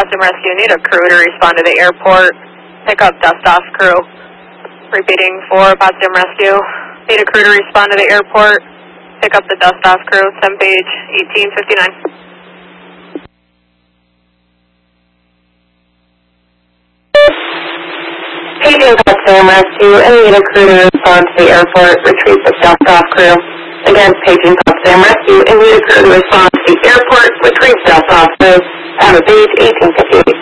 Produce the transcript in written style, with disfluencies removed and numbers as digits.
Potsdam Rescue. Need a crew to respond to the airport. Pick up dust-off crew. Repeating for Potsdam Rescue. Need a crew to respond to the airport. Pick up the dust-off crew. 10 page 1859. Paging Potsdam Rescue and need a crew to respond to the airport. Retrieve the dust-off crew. Again, paging Potsdam Rescue and need a crew to respond to the airport. Retrieve dust-off crew. Potsdam Page 1858.